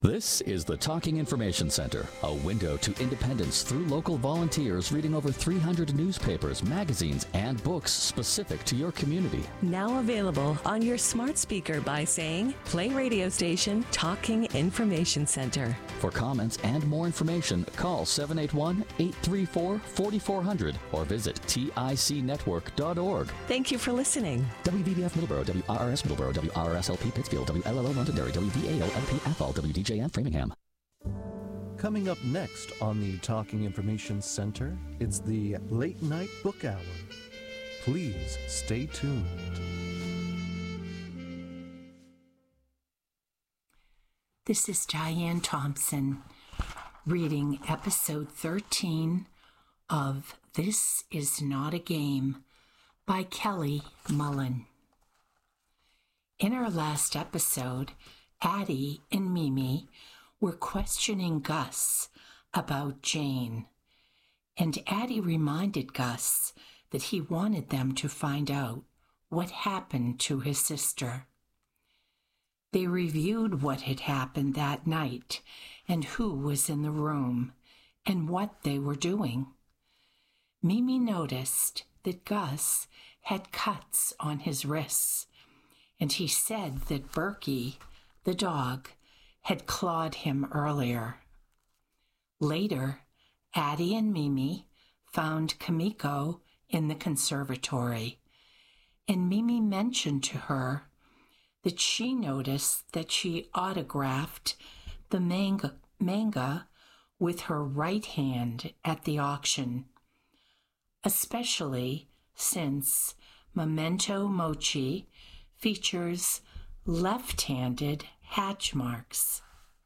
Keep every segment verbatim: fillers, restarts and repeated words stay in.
This is the Talking Information Center, a window to independence through local volunteers reading over three hundred newspapers, magazines, and books specific to your community. Now available on your smart speaker by saying, play radio station Talking Information Center. For comments and more information, call seven eight one, eight three four, four four zero zero or visit tic network dot org. Thank you for listening. W V B F Middleborough, W R R S Middleborough, W R R S L P Pittsfield, W L L O Londonderry, W V A L L P Athol, W D J F Framingham. Coming up next on the Talking Information Center, it's the Late Night Book Hour. Please stay tuned. This is Diane Thompson reading episode thirteen of This Is Not a Game by Kelly Mullen. In our last episode, Addie and Mimi were questioning Gus about Jane, and Addie reminded Gus that he wanted them to find out what happened to his sister. They reviewed what had happened that night and who was in the room and what they were doing. Mimi noticed that Gus had cuts on his wrists, and he said that Berkey, the dog, had clawed him earlier. Later, Addie and Mimi found Kimiko in the conservatory, and Mimi mentioned to her that she noticed that she autographed the manga, manga with her right hand at the auction, especially since Memento Mochi features left-handed hatch marks.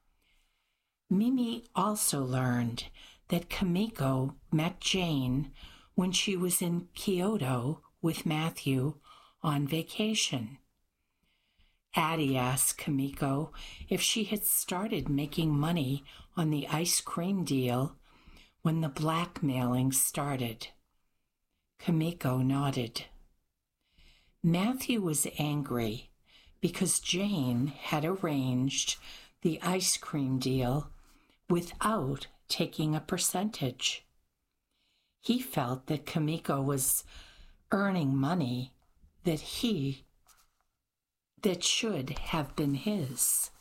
Mimi also learned that Kimiko met Jane when she was in Kyoto with Matthew on vacation. Addie asked Kimiko if she had started making money on the ice cream deal when the blackmailing started. Kimiko nodded. Matthew was angry because Jane had arranged the ice cream deal without taking a percentage. He felt that Kimiko was earning money that he that should have been his.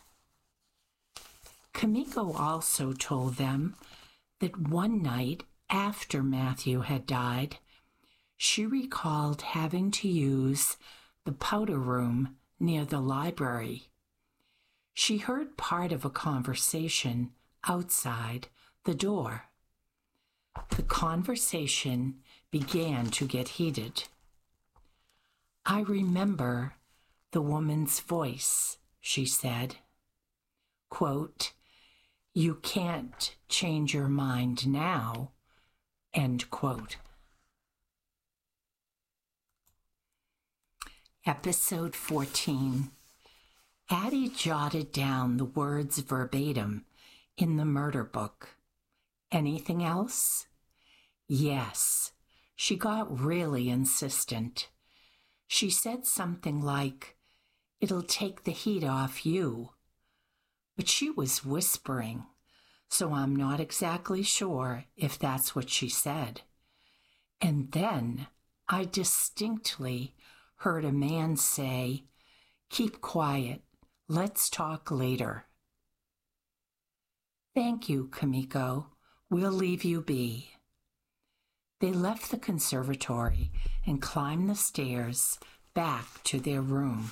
Kimiko also told them that one night after Matthew had died, she recalled having to use the powder room near the library. She heard part of a conversation outside the door. The conversation began to get heated. "I remember the woman's voice," she said. Quote, "You can't change your mind now," end quote. Episode fourteen. Addie jotted down the words verbatim in the murder book. Anything else? Yes. She got really insistent. She said something like, "It'll take the heat off you." But she was whispering, so I'm not exactly sure if that's what she said. And then I distinctly heard a man say, "Keep quiet. Let's talk later." "Thank you, Kimiko. We'll leave you be." They left the conservatory and climbed the stairs back to their room.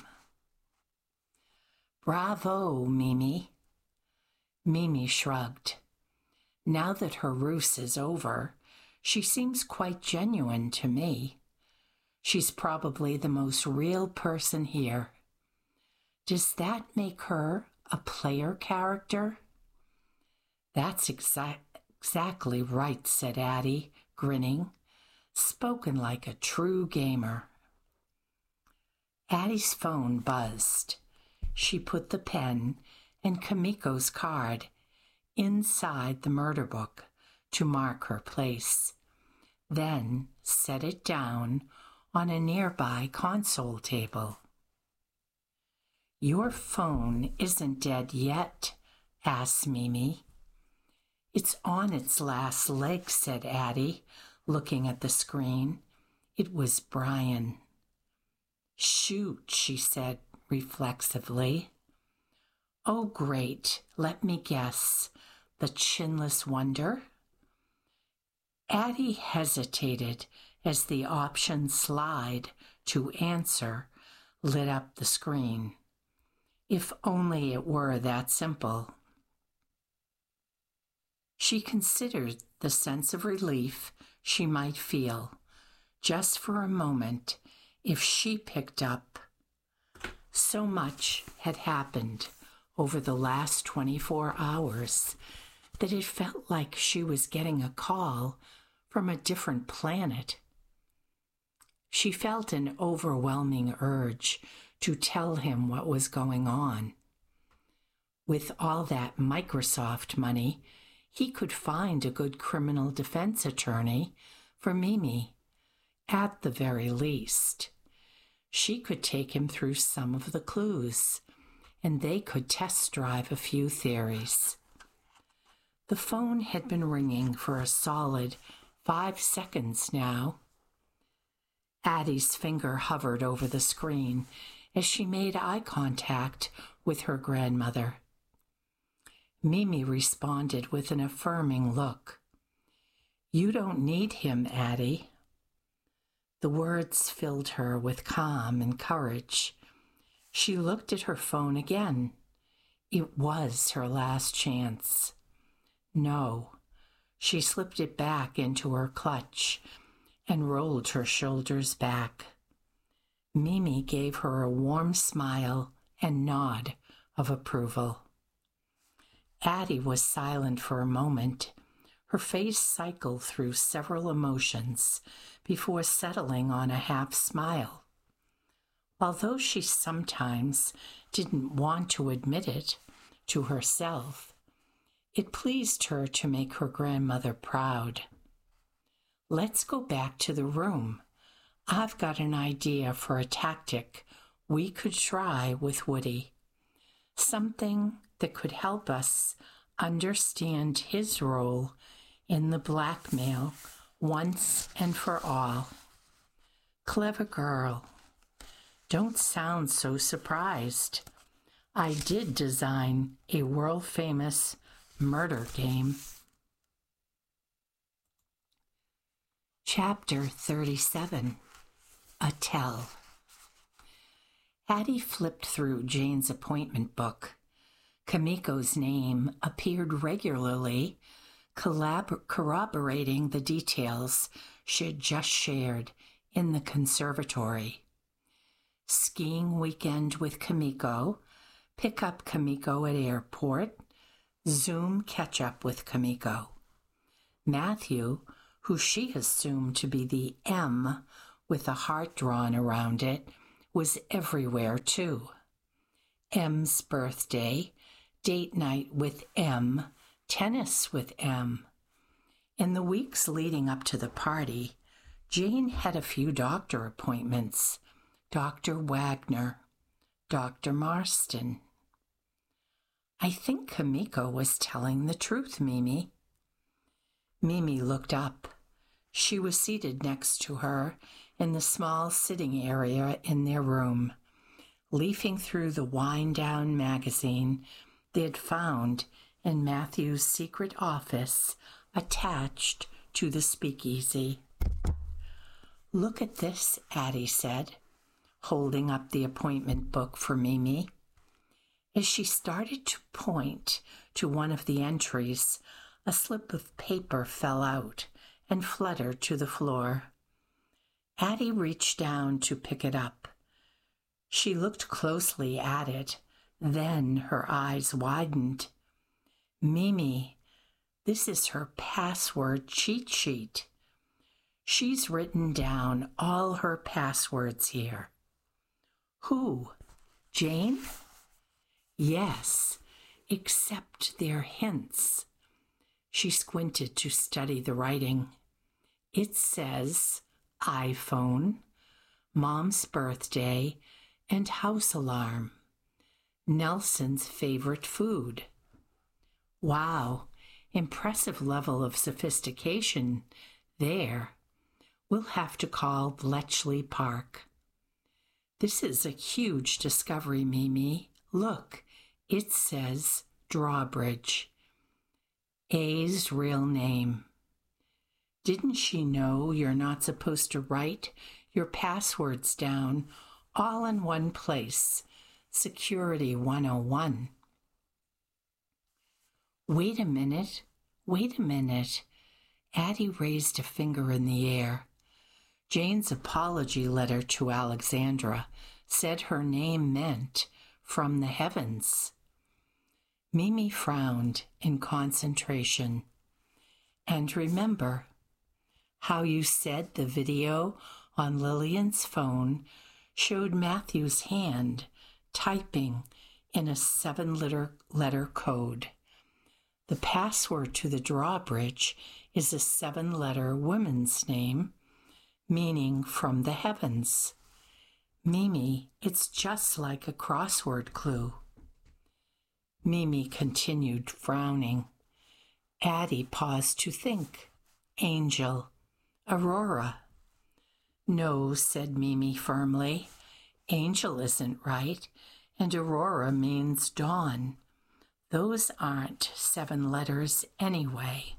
"Bravo, Mimi." Mimi shrugged. Now that her ruse is over, she seems quite genuine to me. She's probably the most real person here. Does that make her a player character? That's exa- exactly right, said Addie, grinning. Spoken like a true gamer. Addie's phone buzzed. She put the pen and Kimiko's card inside the murder book to mark her place, then set it down on a nearby console table. "Your phone isn't dead yet," asked Mimi. It's on its last leg, said Addie, looking at the screen. It was Brian. Shoot, she said reflexively. Oh, great. Let me guess. The Chinless Wonder? Addie hesitated as the option slide to answer lit up the screen. If only it were that simple. She considered the sense of relief she might feel, just for a moment, if she picked up. So much had happened over the last twenty-four hours that it felt like she was getting a call from a different planet. She felt an overwhelming urge to tell him what was going on. With all that Microsoft money, he could find a good criminal defense attorney for Mimi, at the very least. She could take him through some of the clues, and they could test drive a few theories. The phone had been ringing for a solid five seconds now. Addie's finger hovered over the screen as she made eye contact with her grandmother. Mimi responded with an affirming look. You don't need him, Addie. The words filled her with calm and courage. She looked at her phone again. It was her last chance. No. She slipped it back into her clutch and rolled her shoulders back. Mimi gave her a warm smile and nod of approval. Addie was silent for a moment. Her face cycled through several emotions before settling on a half smile. Although she sometimes didn't want to admit it to herself, it pleased her to make her grandmother proud. Let's go back to the room. I've got an idea for a tactic we could try with Woody. Something that could help us understand his role in the blackmail once and for all. Clever girl. Don't sound so surprised. I did design a world-famous murder game. Chapter thirty-seven. A Tell. Addie flipped through Jane's appointment book. Kamiko's name appeared regularly, collab- corroborating the details she had just shared in the conservatory. Skiing weekend with Kamiko, pick up Kamiko at airport, Zoom catch up with Kamiko. Matthew, who she assumed to be the M with a heart drawn around it, was everywhere too. M's birthday, date night with M, tennis with M. In the weeks leading up to the party, Jane had a few doctor appointments. Doctor Wagner, Doctor Marston. I think Kamiko was telling the truth, Mimi. Mimi looked up. She was seated next to her in the small sitting area in their room, leafing through the wind-down magazine they had found in Matthew's secret office attached to the speakeasy. Look at this, Addie said, holding up the appointment book for Mimi. As she started to point to one of the entries, a slip of paper fell out and fluttered to the floor. Addie reached down to pick it up. She looked closely at it, then her eyes widened. Mimi, this is her password cheat sheet. She's written down all her passwords here. Who? Jane? Yes, except they're hints. She squinted to study the writing. It says iPhone, Mom's birthday, and house alarm. Nelson's favorite food. Wow, impressive level of sophistication there. We'll have to call Bletchley Park. This is a huge discovery, Mimi. Look, it says Drawbridge. A's real name. Didn't she know you're not supposed to write your passwords down all in one place? Security one oh one. Wait a minute, wait a minute. Addie raised a finger in the air. Jane's apology letter to Alexandra said her name meant from the heavens. Mimi frowned in concentration. And remember how you said the video on Lillian's phone showed Matthew's hand typing in a seven-letter letter code. The password to the drawbridge is a seven-letter woman's name, meaning from the heavens. Mimi, it's just like a crossword clue. Mimi continued frowning. Addie paused to think. Angel. Aurora. No, said Mimi firmly. Angel isn't right, and Aurora means dawn. Those aren't seven letters anyway.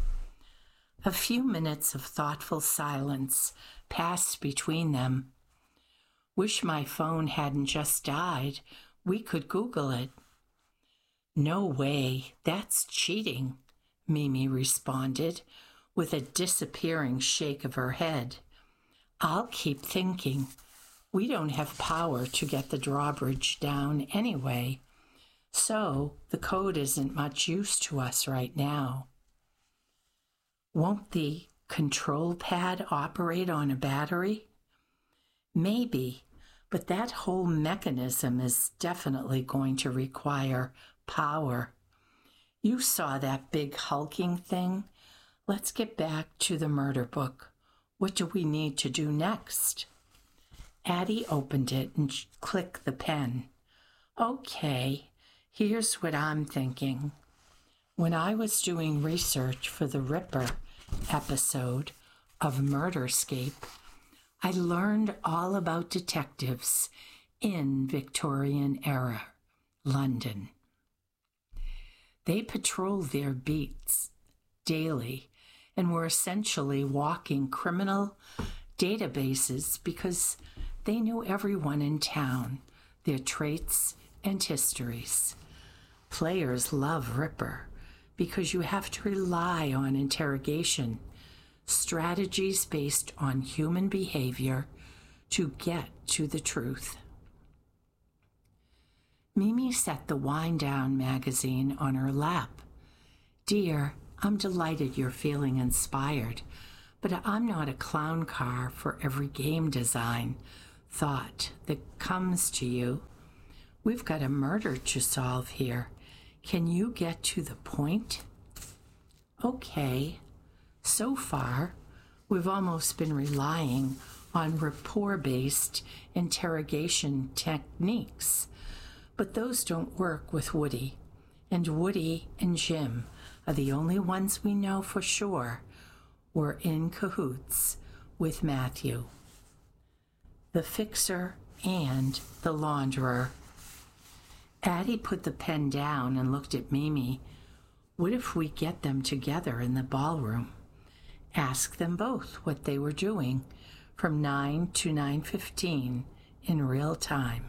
A few minutes of thoughtful silence passed between them. Wish my phone hadn't just died. We could Google it. No way, that's cheating, Mimi responded with a disappearing shake of her head. I'll keep thinking. We don't have power to get the drawbridge down anyway, so the code isn't much use to us right now. Won't the control pad operate on a battery? Maybe, but that whole mechanism is definitely going to require power. You saw that big hulking thing? Let's get back to the murder book. What do we need to do next? Addie opened it and clicked the pen. Okay, here's what I'm thinking. When I was doing research for the Ripper episode of Murderscape, I learned all about detectives in Victorian era London. They patrolled their beats daily and were essentially walking criminal databases because they knew everyone in town, their traits and histories. Players love Ripper because you have to rely on interrogation, strategies based on human behavior to get to the truth. Mimi set the Wind Down magazine on her lap. Dear, I'm delighted you're feeling inspired, but I'm not a clown car for every game design thought that comes to you. We've got a murder to solve here. Can you get to the point? Okay. So far, we've almost been relying on rapport-based interrogation techniques, but those don't work with Woody, and Woody and Jim are the only ones we know for sure were in cahoots with Matthew, the fixer and the launderer. Addie put the pen down and looked at Mimi. What if we get them together in the ballroom? Ask them both what they were doing from nine to nine fifteen in real time.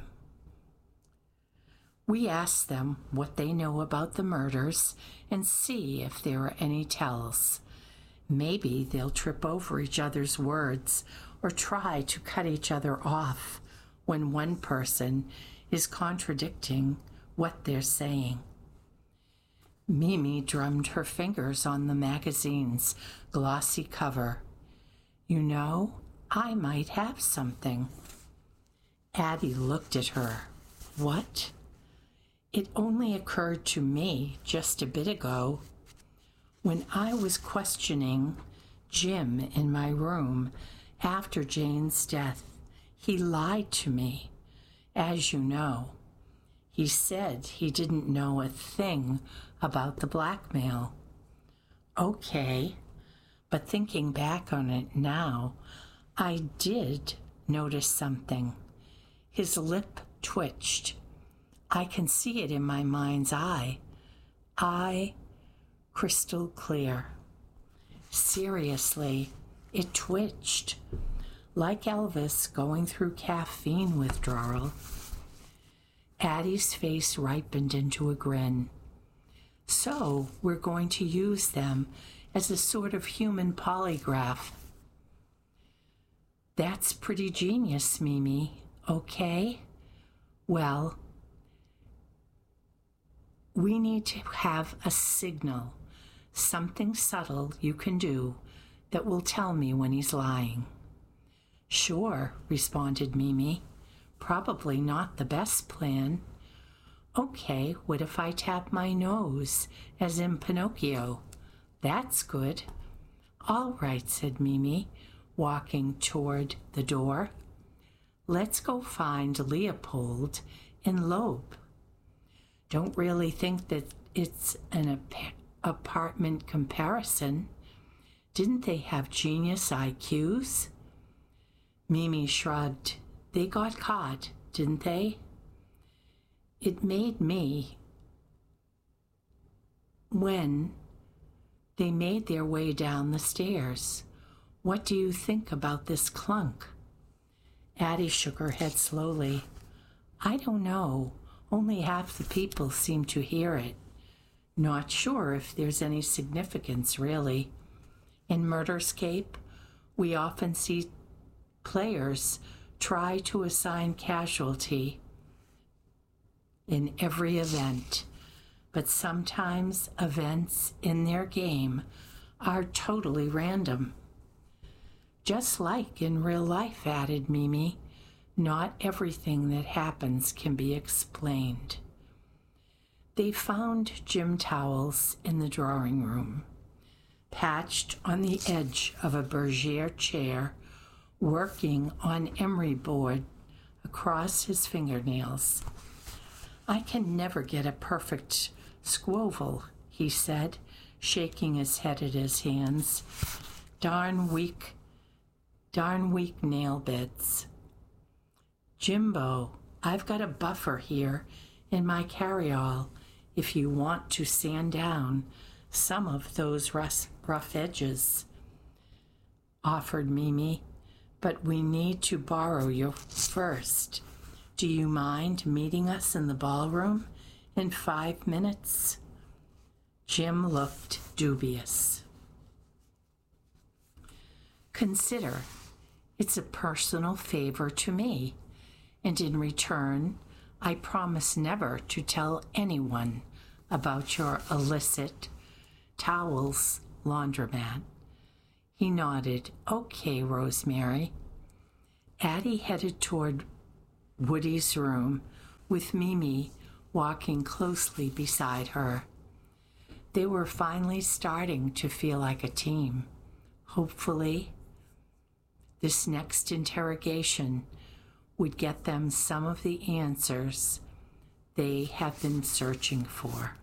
We ask them what they know about the murders and see if there are any tells. Maybe they'll trip over each other's words or try to cut each other off when one person is contradicting what they're saying. Mimi drummed her fingers on the magazine's glossy cover. You know, I might have something. Addie looked at her. What? It only occurred to me just a bit ago. When I was questioning Jim in my room after Jane's death, he lied to me, as you know. He said he didn't know a thing about the blackmail. Okay, but thinking back on it now, I did notice something. His lip twitched. I can see it in my mind's eye. Eye crystal clear. Seriously, it twitched. Like Elvis going through caffeine withdrawal. Addie's face ripened into a grin. So we're going to use them as a sort of human polygraph. That's pretty genius, Mimi, okay? Well, we need to have a signal, something subtle you can do that will tell me when he's lying. Sure, responded Mimi. Probably not the best plan. Okay, what if I tap my nose, as in Pinocchio? That's good. All right, said Mimi, walking toward the door. Let's go find Leopold and Loeb. Don't really think that it's an ap- apartment comparison. Didn't they have genius I Qs? Mimi shrugged. They got caught, didn't they? It made me, when they made their way down the stairs. What do you think about this clunk? Addie shook her head slowly. I don't know. Only half the people seem to hear it. Not sure if there's any significance, really. In Murderscape, we often see players try to assign casualty in every event, but sometimes events in their game are totally random. Just like in real life, added Mimi, not everything that happens can be explained. They found gym towels in the drawing room, patched on the edge of a bergère chair, working on emery board across his fingernails. I can never get a perfect squoval, he said, shaking his head at his hands. Darn weak, darn weak nail beds. Jimbo, I've got a buffer here in my carryall if you want to sand down some of those rough, rough edges, offered Mimi. But we need to borrow you first. Do you mind meeting us in the ballroom in five minutes? Jim looked dubious. Consider, it's a personal favor to me, and in return, I promise never to tell anyone about your illicit towels laundromat. He nodded. Okay, Rosemary. Addie headed toward Woody's room, with Mimi walking closely beside her. They were finally starting to feel like a team. Hopefully, this next interrogation would get them some of the answers they have been searching for.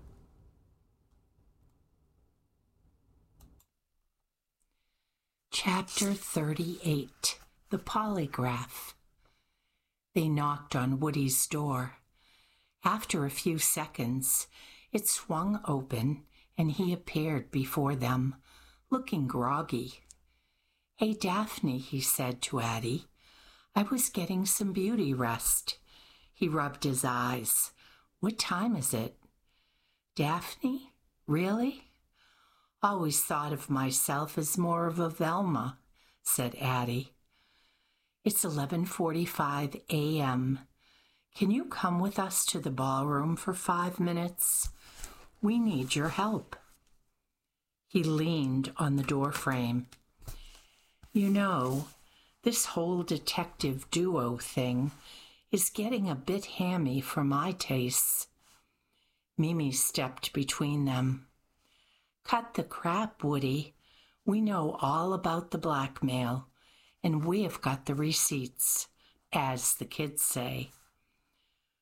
Chapter thirty-eight, The Polygraph. They knocked on Woody's door. After a few seconds, it swung open and he appeared before them, looking groggy. Hey, Daphne, he said to Addie. I was getting some beauty rest. He rubbed his eyes. What time is it? Daphne? Really? Always thought of myself as more of a Velma, said Addie. It's eleven forty-five a.m. Can you come with us to the ballroom for five minutes? We need your help. He leaned on the doorframe. You know, this whole detective duo thing is getting a bit hammy for my tastes. Mimi stepped between them. Cut the crap, Woody. We know all about the blackmail, and we have got the receipts, as the kids say.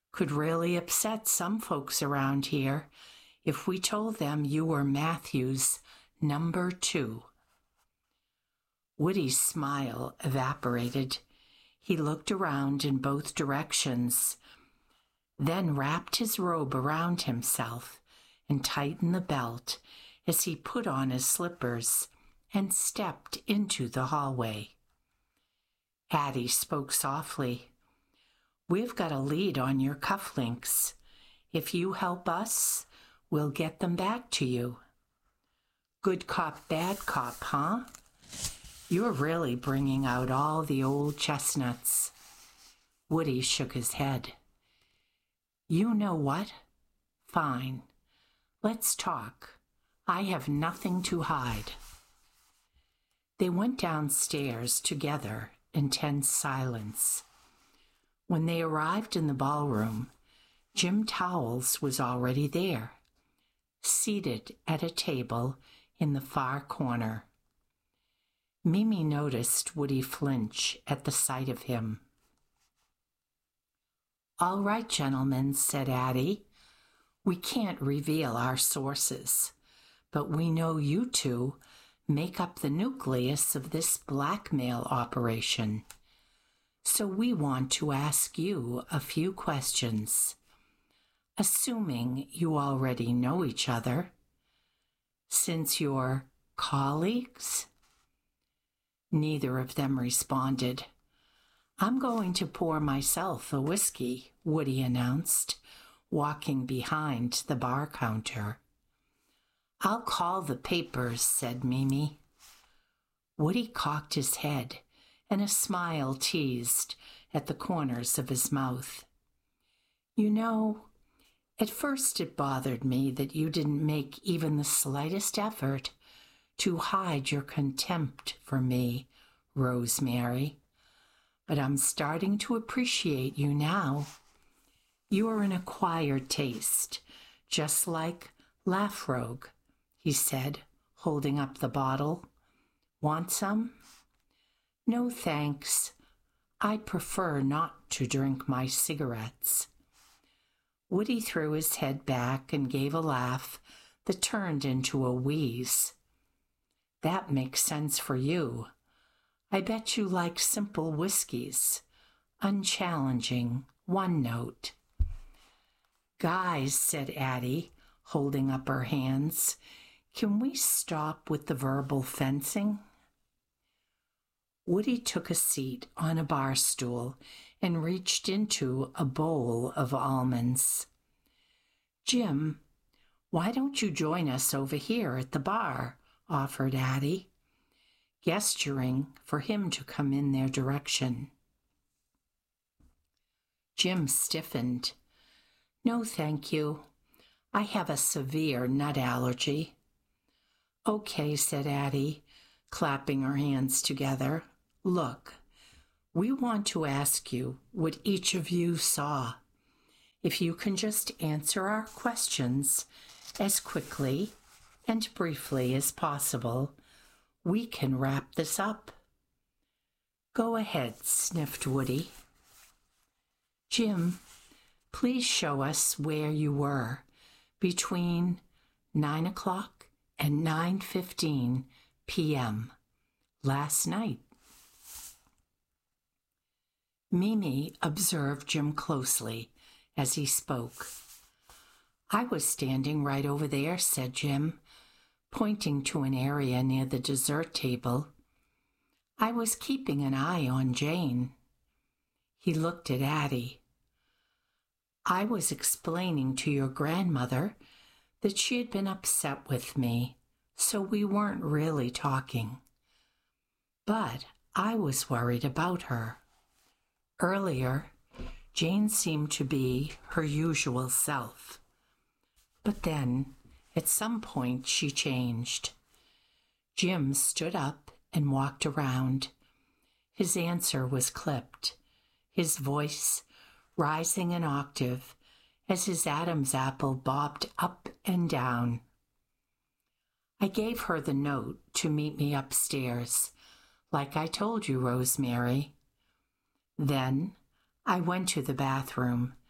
Could really upset some folks around here if we told them you were Matthew's number two. Woody's smile evaporated. He looked around in both directions, then wrapped his robe around himself and tightened the belt as he put on his slippers and stepped into the hallway. Addie spoke softly. We've got a lead on your cufflinks. If you help us, we'll get them back to you. Good cop, bad cop, huh? You're really bringing out all the old chestnuts. Woody shook his head. You know what? Fine. Let's talk. I have nothing to hide. They went downstairs together in tense silence. When they arrived in the ballroom, Jim Towles was already there, seated at a table in the far corner. Mimi noticed Woody flinch at the sight of him. All right, gentlemen, said Addie. We can't reveal our sources, but we know you two make up the nucleus of this blackmail operation. So we want to ask you a few questions, assuming you already know each other. Since you're colleagues? Neither of them responded. I'm going to pour myself a whiskey, Woody announced, walking behind the bar counter. I'll call the papers, said Mimi. Woody cocked his head, and a smile teased at the corners of his mouth. You know, at first it bothered me that you didn't make even the slightest effort to hide your contempt for me, Rosemary. But I'm starting to appreciate you now. You're an acquired taste, just like Laphroaig, he said, holding up the bottle. Want some? No, thanks. I prefer not to drink my cigarettes. Woody threw his head back and gave a laugh that turned into a wheeze. That makes sense for you. I bet you like simple whiskeys, unchallenging, one note. Guys, said Addie, holding up her hands, can we stop with the verbal fencing? Woody took a seat on a bar stool and reached into a bowl of almonds. Jim, why don't you join us over here at the bar? Offered Addie, gesturing for him to come in their direction. Jim stiffened. No, thank you. I have a severe nut allergy. Okay, said Addie, clapping her hands together. Look, we want to ask you what each of you saw. If you can just answer our questions as quickly and briefly as possible, we can wrap this up. Go ahead, sniffed Woody. Jim, please show us where you were between nine o'clock and nine fifteen p.m. last night. Mimi observed Jim closely as he spoke. I was standing right over there, said Jim, pointing to an area near the dessert table. I was keeping an eye on Jane. He looked at Addie. I was explaining to your grandmother that she had been upset with me, so we weren't really talking. But I was worried about her. Earlier, Jane seemed to be her usual self. But then, at some point, she changed. Jim stood up and walked around. His answer was clipped, his voice rising an octave as his Adam's apple bobbed up and down. I gave her the note to meet me upstairs, like I told you, Rosemary. Then I went to the bathroom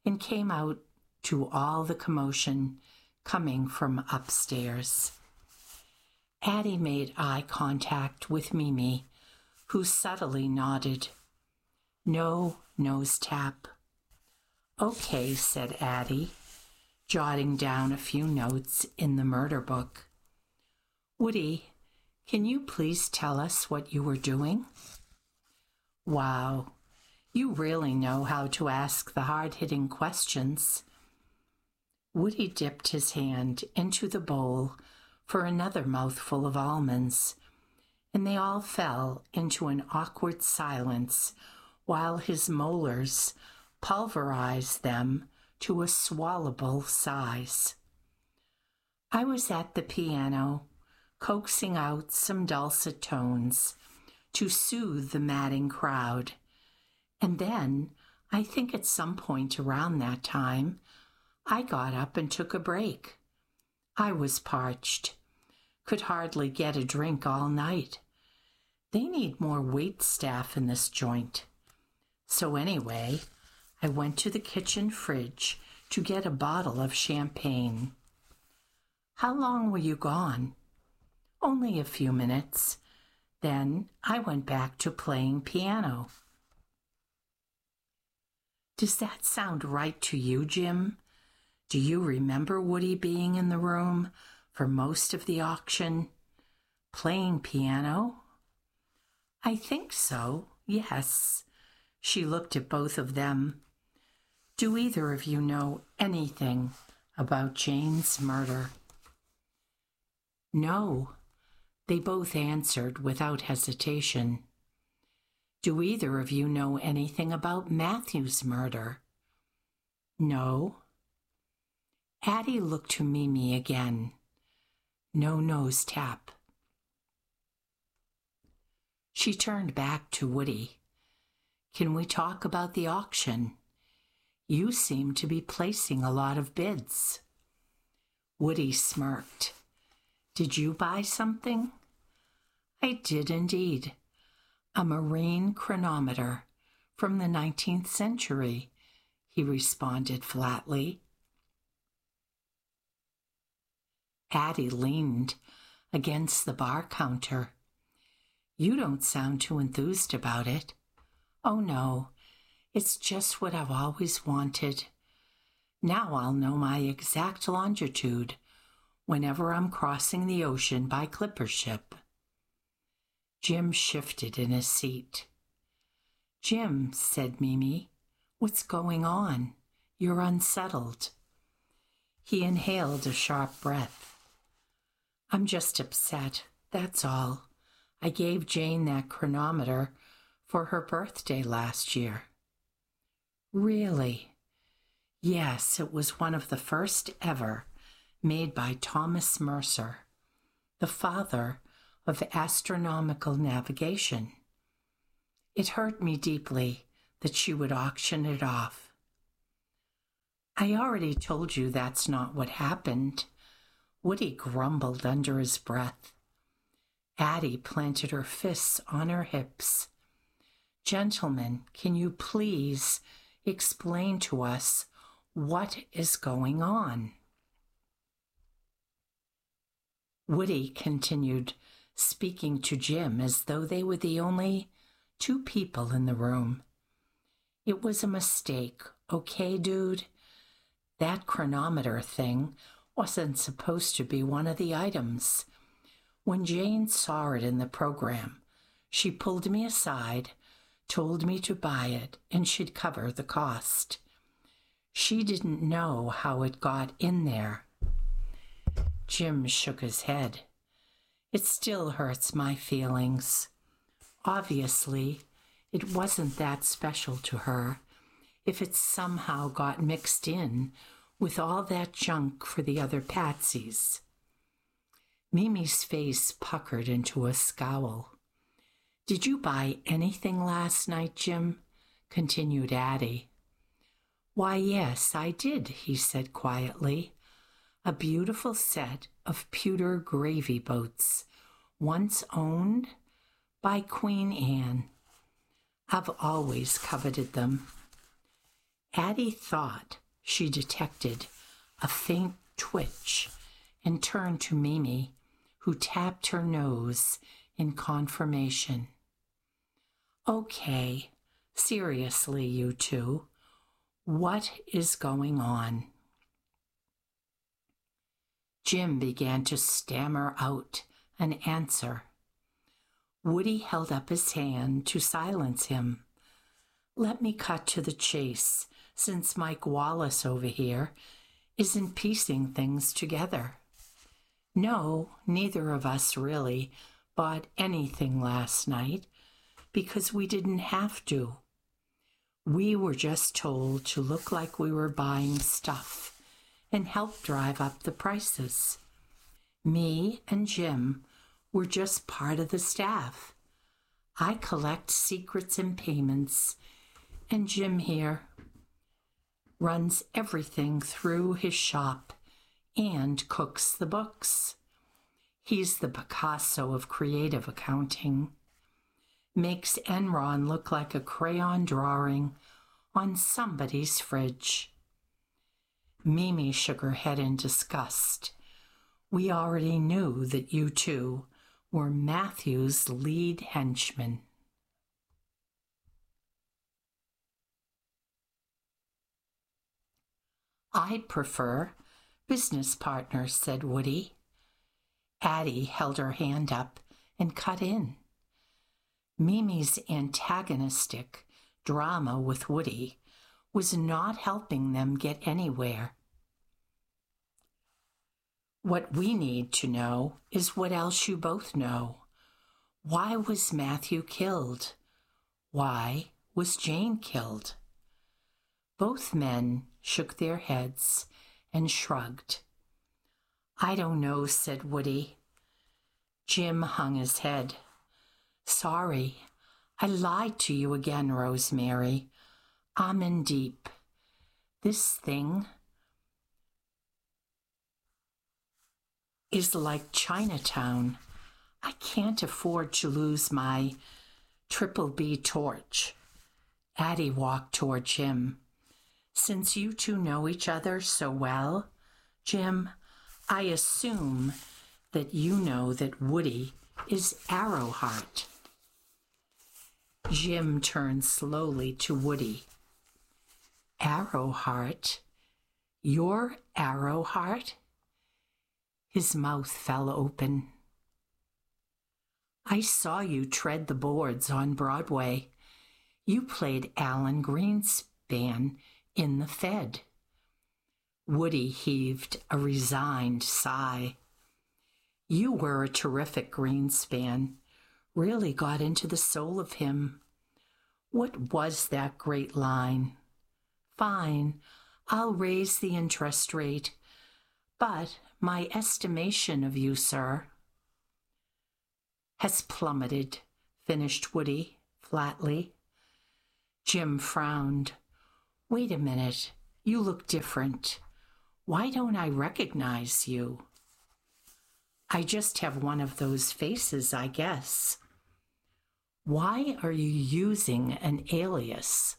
and came out to all the commotion coming from upstairs. Addie made eye contact with Mimi, who subtly nodded. No nose tap. Okay, said Addie, jotting down a few notes in the murder book. Woody, can you please tell us what you were doing? Wow, you really know how to ask the hard-hitting questions. Woody dipped his hand into the bowl for another mouthful of almonds, and they all fell into an awkward silence while his molars pulverized them to a swallowable size. I was at the piano, coaxing out some dulcet tones to soothe the madding crowd, and then, I think at some point around that time, I got up and took a break. I was parched, could hardly get a drink all night. They need more wait staff in this joint. So anyway, I went to the kitchen fridge to get a bottle of champagne. How long were you gone? Only a few minutes. Then I went back to playing piano. Does that sound right to you, Jim? Do you remember Woody being in the room for most of the auction, playing piano? I think so, yes. She looked at both of them. Do either of you know anything about Jane's murder? No, they both answered without hesitation. Do either of you know anything about Matthew's murder? No. Addie looked to Mimi again. No nose tap. She turned back to Woody. Can we talk about the auction? You seem to be placing a lot of bids. Woody smirked. Did you buy something? I did indeed. A marine chronometer from the nineteenth century, he responded flatly. Addie leaned against the bar counter. You don't sound too enthused about it. Oh, no, it's just what I've always wanted. Now I'll know my exact longitude whenever I'm crossing the ocean by clipper ship. Jim shifted in his seat. Jim, said Mimi, what's going on? You're unsettled. He inhaled a sharp breath. I'm just upset, that's all. I gave Jane that chronometer for her birthday last year. Really? Yes, it was one of the first ever made by Thomas Mercer, the father of astronomical navigation. It hurt me deeply that she would auction it off. I already told you that's not what happened. Woody grumbled under his breath. Addie planted her fists on her hips. Gentlemen, can you please explain to us what is going on? Woody continued, speaking to Jim as though they were the only two people in the room. It was a mistake, okay, dude? That chronometer thing wasn't supposed to be one of the items. When Jane saw it in the program, she pulled me aside, told me to buy it, and she'd cover the cost. She didn't know how it got in there. Jim shook his head. It still hurts my feelings. Obviously, it wasn't that special to her if it somehow got mixed in with all that junk for the other patsies. Mimi's face puckered into a scowl. Did you buy anything last night, Jim? Continued Addie. Why, yes, I did, he said quietly. A beautiful set of pewter gravy boats, once owned by Queen Anne. I've always coveted them. Addie thought she detected a faint twitch and turned to Mimi, who tapped her nose in confirmation. Okay, seriously, you two, what is going on? Jim began to stammer out an answer. Woody held up his hand to silence him. Let me cut to the chase, since Mike Wallace over here isn't piecing things together. No, neither of us really bought anything last night because we didn't have to. We were just told to look like we were buying stuff and help drive up the prices. Me and Jim were just part of the staff. I collect secrets and payments, and Jim here runs everything through his shop and cooks the books. He's the Picasso of creative accounting. Makes Enron look like a crayon drawing on somebody's fridge. Mimi shook her head in disgust. We already knew that you two were Matthew's lead henchmen. I'd prefer business partners, said Woody. Addie held her hand up and cut in. Mimi's antagonistic drama with Woody was not helping them get anywhere. What we need to know is what else you both know. Why was Matthew killed? Why was Jane killed? Both men shook their heads and shrugged. I don't know, said Woody. Jim hung his head. Sorry, I lied to you again, Rosemary. I'm in deep. This thing is like Chinatown. I can't afford to lose my triple B torch. Addie walked toward Jim. Since you two know each other so well, Jim, I assume that you know that Woody is Arrowheart. Jim turned slowly to Woody. Arrowheart? You're Arrowheart? His mouth fell open. I saw you tread the boards on Broadway. You played Alan Greenspan in The Fed. Woody heaved a resigned sigh. You were a terrific Greenspan. Really got into the soul of him. What was that great line? Fine, I'll raise the interest rate, but my estimation of you, sir, has plummeted, finished Woody flatly. Jim frowned. Wait a minute, you look different. Why don't I recognize you? I just have one of those faces, I guess. Why are you using an alias?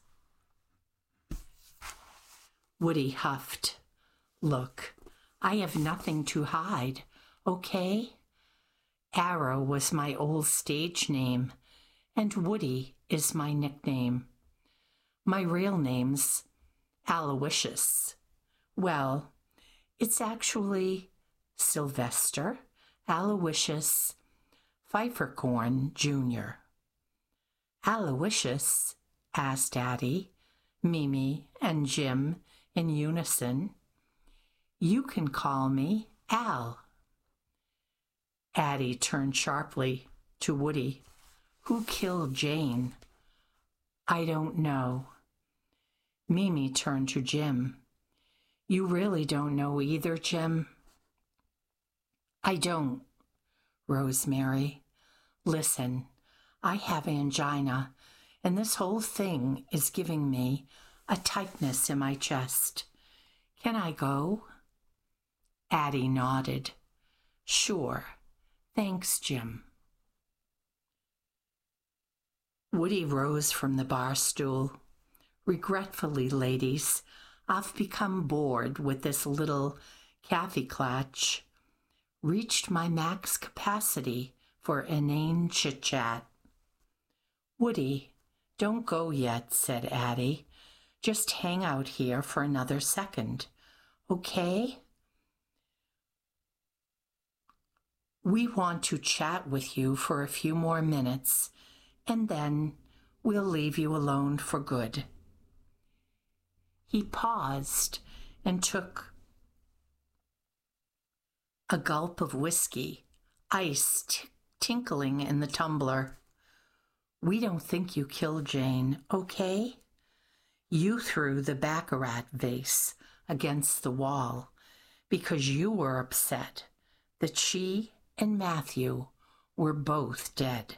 Woody huffed. Look, I have nothing to hide, okay? Arrow was my old stage name, and Woody is my nickname. My real name's Aloysius. Well, it's actually Sylvester Aloysius Pfeiffercorn, Junior Aloysius? Asked Addie, Mimi, and Jim in unison. You can call me Al. Addie turned sharply to Woody. Who killed Jane? I don't know. Mimi turned to Jim. You really don't know either, Jim? I don't, Rosemary. Listen, I have angina, and this whole thing is giving me a tightness in my chest. Can I go? Addie nodded. Sure. Thanks, Jim. Woody rose from the bar stool. Regretfully, ladies, I've become bored with this little caffee-clatch, reached my max capacity for inane chit-chat. Woody, don't go yet, said Addie. Just hang out here for another second, okay? We want to chat with you for a few more minutes, and then we'll leave you alone for good. He paused and took a gulp of whiskey, ice t- tinkling in the tumbler. We don't think you killed Jane, okay? You threw the baccarat vase against the wall because you were upset that she and Matthew were both dead.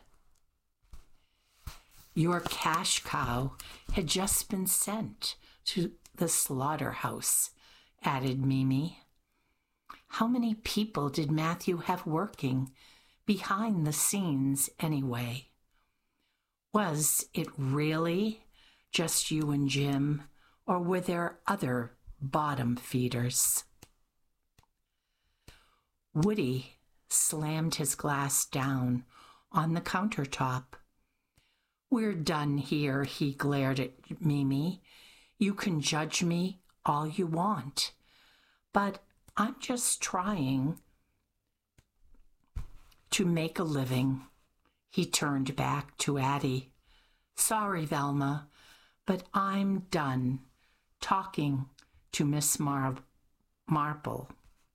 Your cash cow had just been sent to the slaughterhouse, added Mimi. How many people did Matthew have working behind the scenes anyway? Was it really just you and Jim, or were there other bottom feeders? Woody slammed his glass down on the countertop. We're done here, he glared at Mimi. You can judge me all you want, but I'm just trying to make a living. He turned back to Addie. Sorry, Velma, but I'm done talking to Miss Mar- Marple.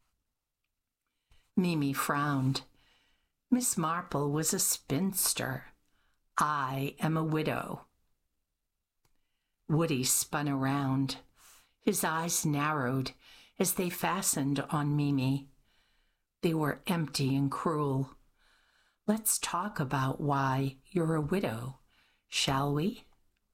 Mimi frowned. Miss Marple was a spinster. I am a widow. Woody spun around. His eyes narrowed as they fastened on Mimi. They were empty and cruel. Let's talk about why you're a widow, shall we?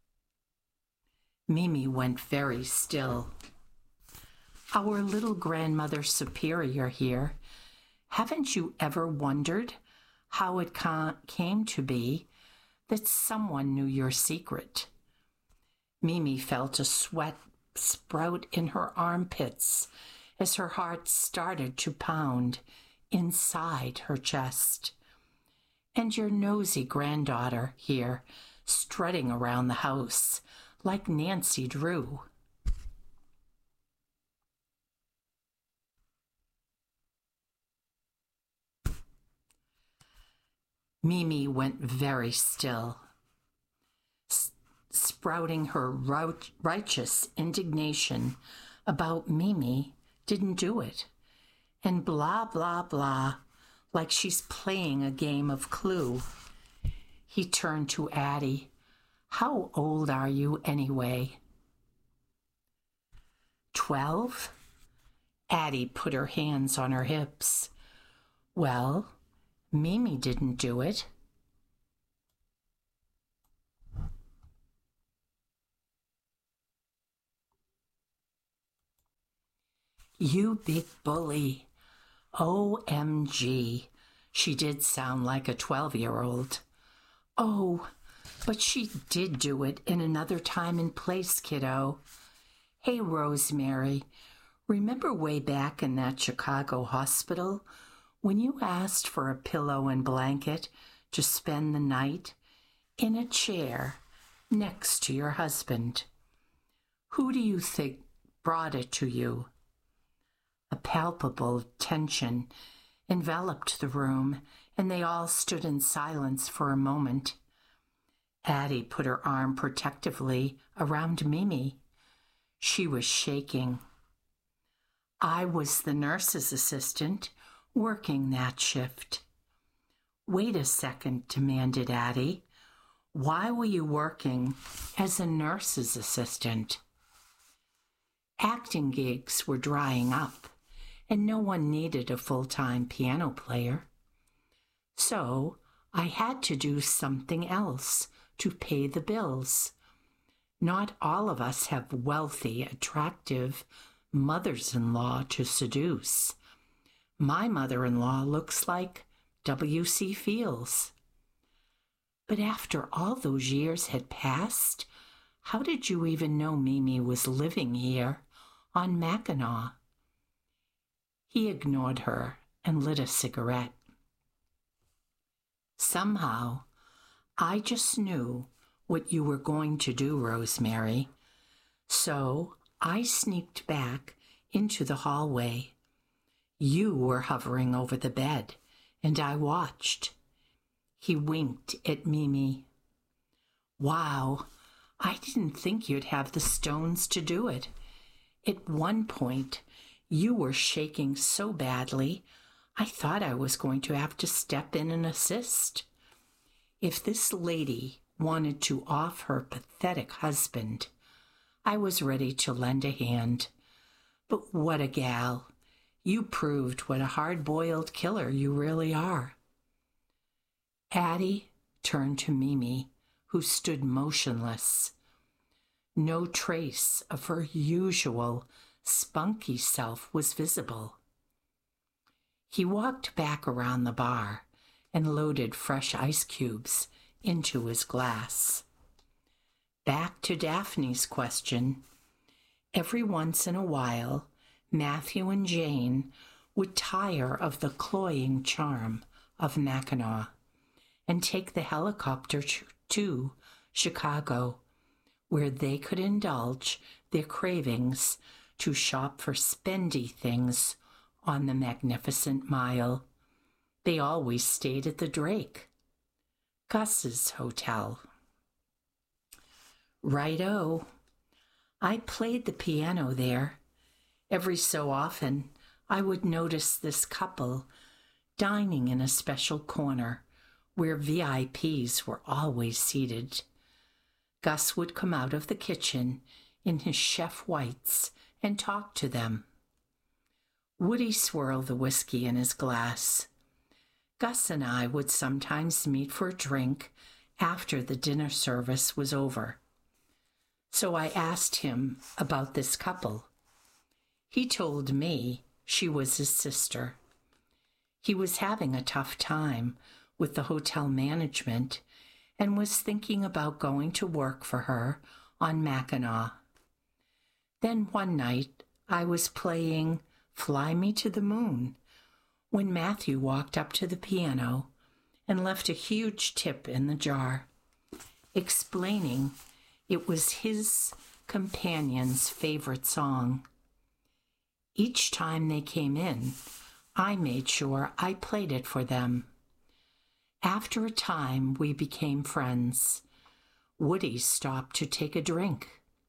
Mimi went very still. Our little grandmother superior here, haven't you ever wondered how it ca- came to be that someone knew your secret? Mimi felt a sweat sprout in her armpits as her heart started to pound inside her chest. And your nosy granddaughter here, strutting around the house like Nancy Drew. Mimi went very still, s- sprouting her rout- righteous indignation about Mimi didn't do it, and blah, blah, blah, like she's playing a game of Clue. He turned to Addie. How old are you anyway? Twelve? Addie put her hands on her hips. Well, Mimi didn't do it. You big bully. O M G. She did sound like a twelve-year-old. Oh, but she did do it in another time and place, kiddo. Hey, Rosemary, remember way back in that Chicago hospital when you asked for a pillow and blanket to spend the night in a chair next to your husband? Who do you think brought it to you? A palpable tension enveloped the room, and they all stood in silence for a moment. Addie put her arm protectively around Mimi. She was shaking. I was the nurse's assistant working that shift. Wait a second, demanded Addie. Why were you working as a nurse's assistant? Acting gigs were drying up, and no one needed a full-time piano player. So I had to do something else to pay the bills. Not all of us have wealthy, attractive mothers-in-law to seduce. My mother-in-law looks like W C Fields. But after all those years had passed, How did you even know Mimi was living here on Mackinac?" He ignored her and lit a cigarette. "Somehow, I just knew what you were going to do, Rosemary. So I sneaked back into the hallway. You were hovering over the bed, and I watched." He winked at Mimi. "Wow, I didn't think you'd have the stones to do it. At one point, you were shaking so badly, I thought I was going to have to step in and assist. If this lady wanted to off her pathetic husband, I was ready to lend a hand. But what a gal! You proved what a hard-boiled killer you really are." Addie turned to Mimi, who stood motionless. No trace of her usual spunky self was visible. He walked back around the bar and loaded fresh ice cubes into his glass. Back to Daphne's question. Every once in a while, Matthew and Jane would tire of the cloying charm of Mackinac and take the helicopter to Chicago, where they could indulge their cravings to shop for spendy things on the Magnificent Mile. They always stayed at the Drake, Gus's hotel. Righto. I played the piano there. Every so often, I would notice this couple dining in a special corner where V I Ps were always seated. Gus would come out of the kitchen in his chef whites and talk to them. Woody swirled the whiskey in his glass. Gus and I would sometimes meet for a drink after the dinner service was over. So I asked him about this couple. He told me she was his sister. He was having a tough time with the hotel management and was thinking about going to work for her on Mackinac. Then one night I was playing Fly Me to the Moon when Matthew walked up to the piano and left a huge tip in the jar, explaining it was his companion's favorite song. Each time they came in, I made sure I played it for them. After a time, we became friends. Woody stopped to take a drink.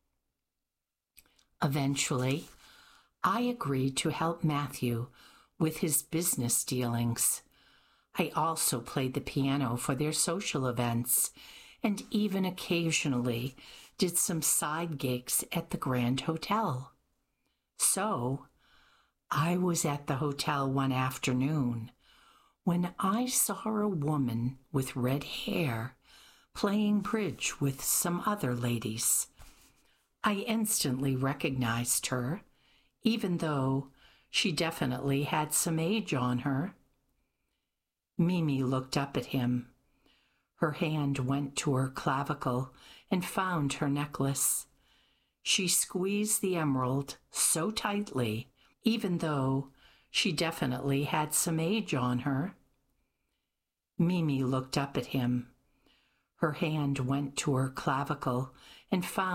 Eventually, I agreed to help Matthew with his business dealings. I also played the piano for their social events and even occasionally did some side gigs at the Grand Hotel. So, I was at the hotel one afternoon when I saw a woman with red hair playing bridge with some other ladies. I instantly recognized her, even though she definitely had some age on her. Mimi looked up at him. Her hand went to her clavicle and found her necklace. She squeezed the emerald so tightly, even though she definitely had some age on her. Mimi looked up at him. Her hand went to her clavicle and found